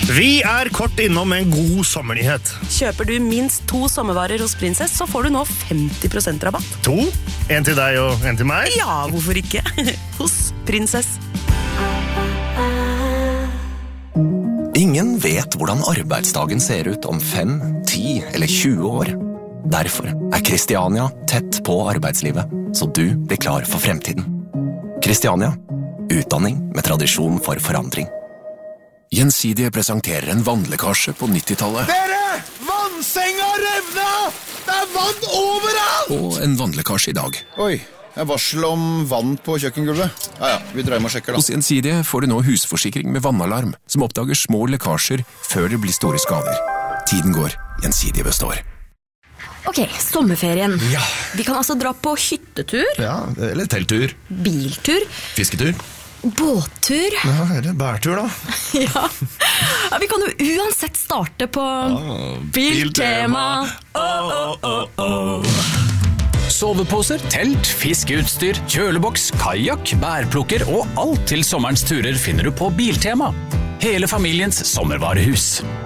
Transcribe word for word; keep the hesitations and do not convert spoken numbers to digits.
Vi er kort innom en god sommernyhet. Kjøper du minst to sommervarer hos Princess, så får du nå femti prosent rabatt. To? En til deg og en til meg? Ja, hvorfor ikke? Hos Princess. Ingen vet hvordan arbeidsdagen ser ut om fem, ti eller tjue år. Derfor er Kristiania tett på arbeidslivet, så du blir klar for fremtiden. Kristiania, utdanning med tradisjon for forandring. Gjensidige presenterer en vannlekkasje på nittitallet. Dere! Vannsenga revna! Det er vann overalt! Og en vannlekkasje i dag. Oi, jeg varsel om vann på kjøkkengulvet. Ja, ja, vi dreier med og sjekker da. Hos Gjensidige får du nå husforsikring med vannalarm, som oppdager små lekkasjer før det blir store skader. Tiden går, Gjensidige består. Ok, sommerferien. Ja. Vi kan altså dra på hyttetur, Ja, eller telttur, biltur, fisketur. båttur. Ja, eller bærtur da. Ja. Ja, vi kan jo uansett starte på Biltema. Oh, oh, oh, oh. Soveposer, telt, fiskeutstyr, kjøleboks, kajak, bærplukker og alt til sommerens turer finner du på Biltema. Hele familiens sommervarehus.